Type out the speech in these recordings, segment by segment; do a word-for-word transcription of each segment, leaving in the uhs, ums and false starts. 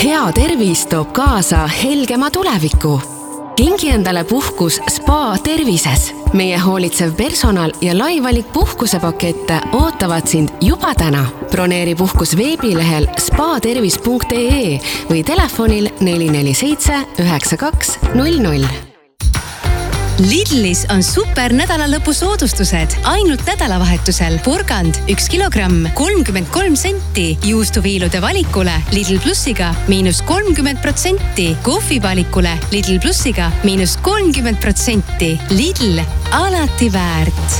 Hea tervis toob kaasa helgema tuleviku. Kingi endale puhkus Spa Tervises. Meie hoolitsev personal ja laivalik puhkusepakette ootavad sind juba täna. Broneeri puhkus veebilehel spa tervis punkt ee või telefonil neli neli seitse üheksa kaks null null. Lidlis on super nädalalõpu soodustused. Ainult nädalavahetusel porgand üks kilogramm kolmkümmend kolm senti, juustuviilude valikule Lidl Plussiga miinus kolmkümmend protsenti, kohvi valikule Lidl Plussiga miinus kolmkümmend protsenti. Lidl, alati väärt.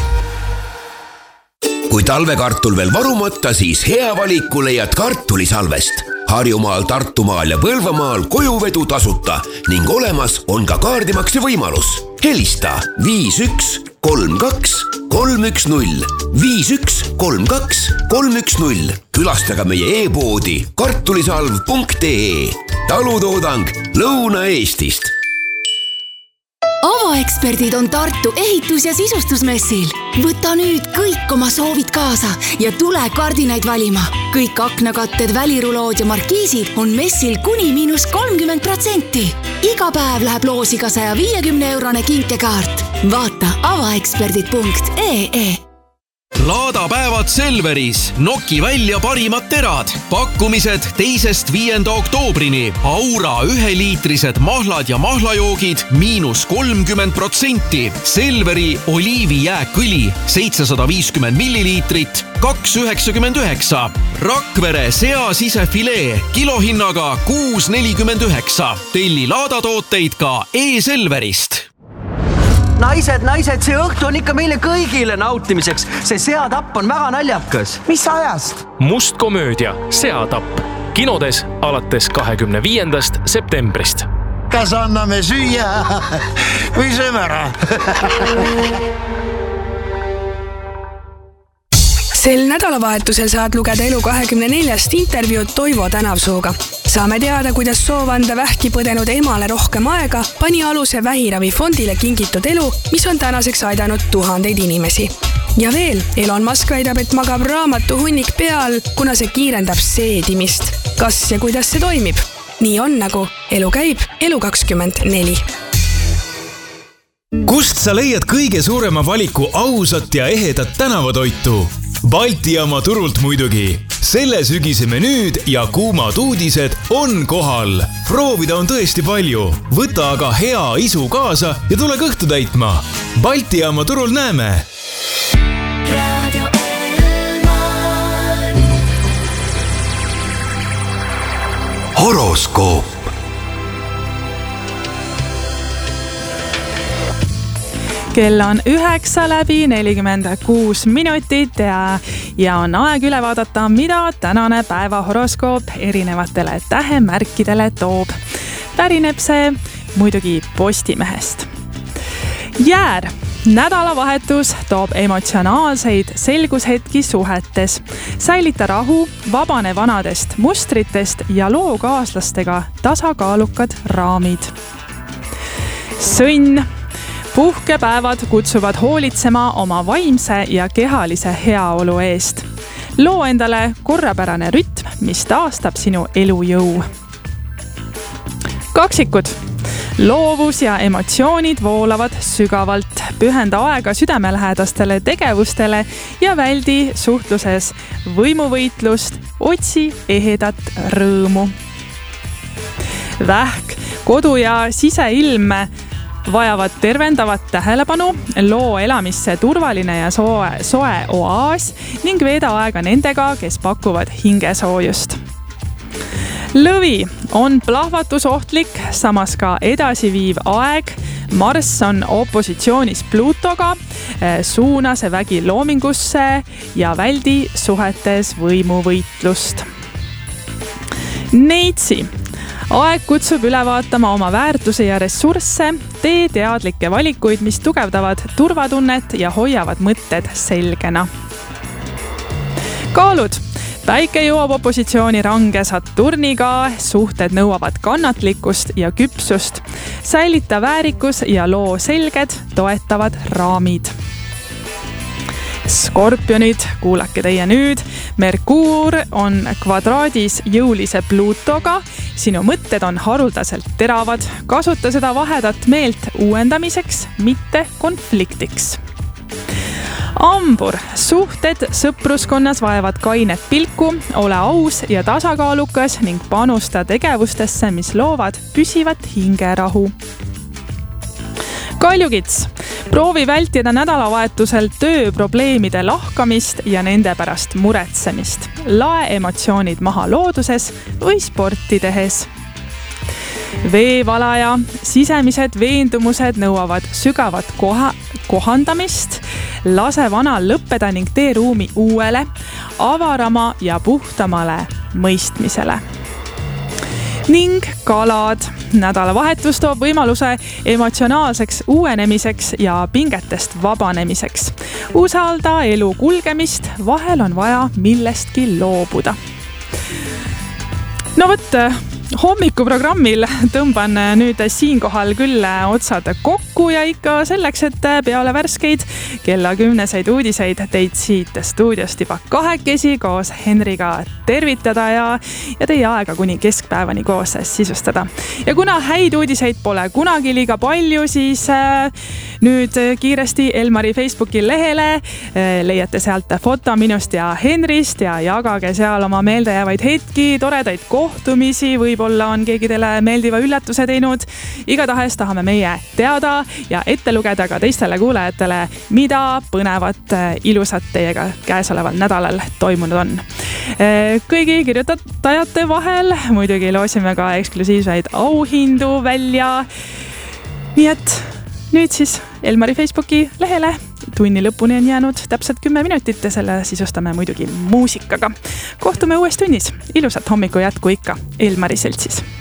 Kui talvekartul veel varumata, siis hea valiku leiad kartulisalvest. Harjumaal, Tartumaal ja Põlvamaal kojuvedu tasuta ning olemas on ka kaardimakse võimalus. Helista viis üks kolm kaks kolm üks null, viis üks kolm kaks kolm üks null. Külastaga meie e-poodi kartulisalv punkt ee. Talutoodang Lõuna-Eestist. Avaeksperdid on Tartu ehitus- ja sisustusmessil. Võta nüüd kõik oma soovid kaasa ja tule kardinaid valima. Kõik aknakatted, välirulood ja markiisid on messil kuni miinus kolmkümmend protsenti. Iga päev läheb loosiga saja viiekümne eurone kinkekaart. Vaata avaeksperdid punkt ee. Laadapäevad Selveris. Noki välja parimad terad. Pakkumised teisest viienda oktoobrini. Aura üheliitrised mahlad ja mahlajoogid miinus kolmkümmend protsenti. Selveri oliivijääkõli seitsesada viiskümmend milliliitrit, kaks üheksakümmend üheksa. Rakvere seasisefilee kilohinnaga kuus nelikümmend üheksa. Telli laadatooteid ka e-Selverist. Naised, naised, see õhtu on ikka meile kõigile nautimiseks. See seatapp on väga naljakas. Mis ajast? Must komöödia, seatapp. Kinodes alates kahekümne viiendast septembrist. Kas anname süüa või sööme ära? Sel nädalavahetusel saad lugeda Elu kahekümne neljast intervjuud Toivo Tänavsuuga. Saame teada, kuidas soov anda vähki põdenud emale rohkem aega pani aluse vähiravifondile kingitud elu, mis on tänaseks aidanud tuhandeid inimesi. Ja veel, Elon Musk väidab, et magab raamatu hunnik peal, kuna see kiirendab seedimist. Kas ja kuidas see toimib? Nii on nagu Elu käib Elu kakskümmend neli. Kust sa leiad kõige suurema valiku ausat ja ehedat tänavatoitu? Balti jaama turult muidugi. Selle sügise menüüd ja kuumad uudised on kohal. Proovida on tõesti palju. Võta aga hea isu kaasa ja tule kõhtu täitma. Balti jaama turul näeme. Horoskoop. Kell on üheksa läbi nelikümmend kuus minutit ja, ja on aeg üle vaadata, mida tänane päeva horoskoop erinevatele tähemärkidele toob. Pärineb see muidugi Postimehest. Jäär. Nädalavahetus toob emotsionaalseid selgushetki suhetes. Säilita rahu, vabane vanadest mustritest ja loo kaaslastega tasakaalukad raamid. Sõnn. Puhkepäevad kutsuvad hoolitsema oma vaimse ja kehalise heaolu eest. Loo endale korrapärane rütm, mis taastab sinu elujõu. Kaksikud. Loovus ja emotsioonid voolavad sügavalt. Pühenda aega südamelähedastele tegevustele ja väldi suhtluses võimuvõitlust, otsi ehedat rõõmu. Vähk. Kodu ja siseilm vajavad tervendavat tähelepanu, loo elamisse turvaline ja soe, soe oaas ning veeda aega nendega, kes pakuvad hingesoojust. Lõvi on plahvatusohtlik, samas ka edasiviiv aeg. Marss on opositsioonis Pluutoga, suuna see vägi loomingusse ja väldi suhetes võimuvõitlust. Neitsi. Aeg kutsub üle vaatama oma väärtuse ja ressursse, tee teadlikke valikuid, mis tugevdavad turvatunnet ja hoiavad mõtted selgena. Kaalud. Päike jõuab opositsiooni range Saturniga, suhted nõuavad kannatlikkust ja küpsust. Säilita väärikus ja loo selged, toetavad raamid. Skorpionid, kuulake teie nüüd. Merkuur on kvadraadis jõulise Pluutoga. Sinu mõtted on haruldaselt teravad. Kasuta seda vahedat meelt uuendamiseks, mitte konfliktiks. Ambur, suhted sõpruskonnas vaevad kainet pilku, ole aus ja tasakaalukas ning panusta tegevustesse, mis loovad püsivat hingerahu. Kaljukits, proovi vältida nädalavahetusel tööprobleemide lahkamist ja nende pärast muretsemist. Lae emotsioonid maha looduses või sporti tehes. Veevalaja, sisemised veendumused nõuavad sügavat koha, kohandamist. Lase vanal lõppeda ning tee ruumi uuele, avarama ja puhtamale mõistmisele. Ning kalad. Nädalavahetus toob võimaluse emotsionaalseks uuenemiseks ja pingetest vabanemiseks. Usalda elu kulgemist, vahel on vaja millestki loobuda. No võt, hommikuprogrammil tõmban nüüd siinkohal küll otsad kokku ja ikka selleks, et peale värskeid kella kümneseid uudiseid teid siit stuudiost juba kahekesi koos Henriga tervitada ja, ja teie aega kuni keskpäevani koos sisustada. Ja kuna häid uudiseid pole kunagi liiga palju, siis nüüd kiiresti Elmari Facebooki lehele leiate sealt foto minust ja Henrist ja jagage seal oma meeldejäävaid hetki, toredaid kohtumisi, võib-olla on keegi teile meeldiva üllatuse teinud. Igatahes tahame meie teada ja ette lugeda ka teistele kuulajatele, mida põnevat ilusat teiega käesoleval nädalal toimunud on. Kõigi kirjutajate vahel muidugi loosime ka eksklusiivseid auhindu välja. Nii et nüüd siis Elmari Facebooki lehele. Tunni lõpuni on jäänud täpselt kümme minutit ja selle sisustame muidugi muusikaga. Kohtume uues tunnis. Ilusat hommiku jätku ikka Elmari seltsis.